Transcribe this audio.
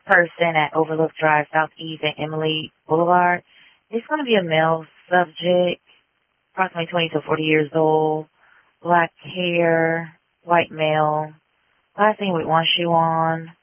person at Overlook Drive Southeast and Emily Boulevard. It's going to be a male subject, approximately 20 to 40 years old, black hair, white male, last name with one shoe on.